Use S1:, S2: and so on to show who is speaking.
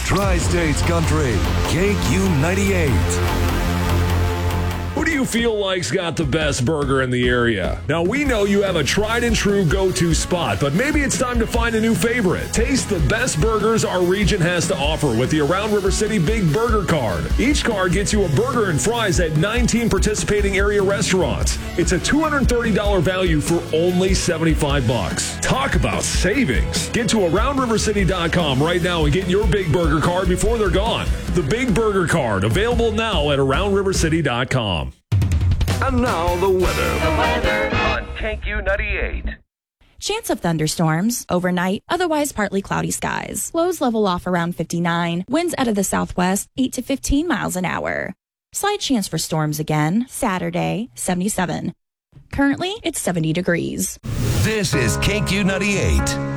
S1: Tri-States Country, KQ98.
S2: Who do you feel like's got the best burger in the area? Now, we know you have a tried and true go-to spot, but maybe it's time to find a new favorite. Taste the best burgers our region has to offer with the Around River City Big Burger Card. Each card gets you a burger and fries at 19 participating area restaurants. It's a $230 value for only $75. Talk about savings. Get to AroundRiverCity.com right now and get your Big Burger Card before they're gone. The Big Burger Card, available now at AroundRiverCity.com.
S1: And now the weather.
S3: On KQ98.
S4: Chance of thunderstorms overnight, otherwise partly cloudy skies. Lows level off around 59. Winds out of the southwest, 8 to 15 miles an hour. Slight chance for storms again, Saturday, 77. Currently, it's 70 degrees.
S1: This is KQ98.